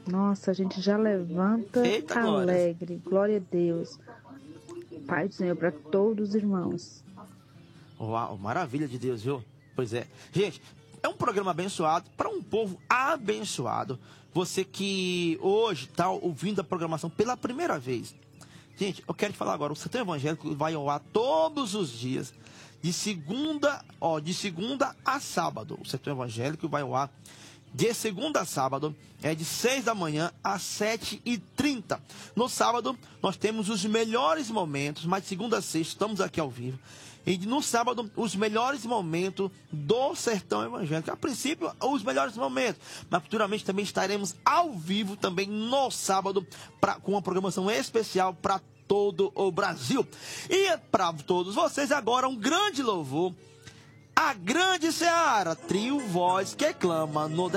Nossa, a gente já levanta Eita, alegre. Glória a Deus. Pai do Senhor para todos os irmãos. Uau, maravilha de Deus, viu? Pois é. Gente, é um programa abençoado para um povo abençoado. Você que hoje está ouvindo a programação pela primeira vez. Gente, eu quero te falar agora, o Sertão Evangélico vai ao ar todos os dias, de segunda a sábado. O Sertão Evangélico vai ao ar de segunda a sábado, de 6 da manhã às 7h30. No sábado, nós temos os melhores momentos, mas de segunda a sexta estamos aqui ao vivo. E no sábado, os melhores momentos do Sertão Evangélico. A princípio, os melhores momentos. Mas futuramente também estaremos ao vivo também no sábado, com uma programação especial para todo o Brasil. E para todos vocês agora um grande louvor. A Grande Seara, trio voz que clama no